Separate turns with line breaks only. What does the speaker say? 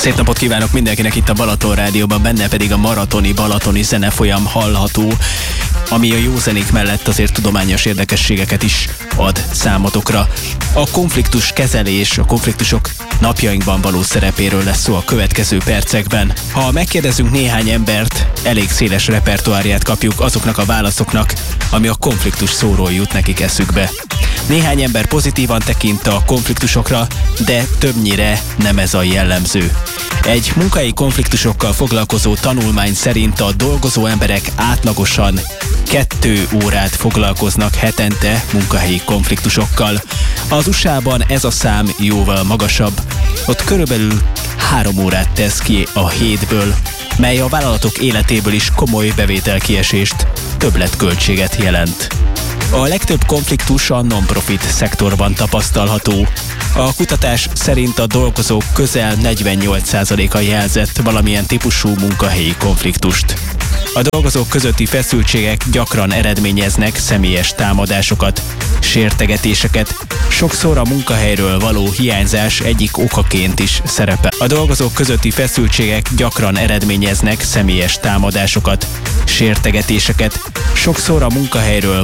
Szép napot kívánok mindenkinek itt a Balaton Rádióban, benne pedig a balatoni zenefolyam hallható, ami a jó zenék mellett azért tudományos érdekességeket is ad számotokra. A konfliktus kezelés, a konfliktusok napjainkban való szerepéről lesz szó a következő percekben. Ha megkérdezünk néhány embert, elég széles repertoárját kapjuk azoknak a válaszoknak, ami a konfliktus szóról jut nekik eszükbe. Néhány ember pozitívan tekint a konfliktusokra, de többnyire nem ez a jellemző. Egy munkahelyi konfliktusokkal foglalkozó tanulmány szerint a dolgozó emberek átlagosan 2 órát foglalkoznak hetente munkahelyi konfliktusokkal. Az USA-ban ez a szám jóval magasabb. Ott körülbelül 3 órát tesz ki a hétből, mely a vállalatok életéből is komoly bevételkiesést, többletköltséget jelent. A legtöbb konfliktus a non-profit szektorban tapasztalható. A kutatás szerint a dolgozók közel 48%-a jelzett valamilyen típusú munkahelyi konfliktust. A dolgozók közötti feszültségek gyakran eredményeznek személyes támadásokat, sértegetéseket, sokszor a munkahelyről való hiányzás egyik okaként is szerepel. A dolgozók közötti feszültségek gyakran eredményeznek személyes támadásokat, sértegetéseket, sokszor a munkahelyről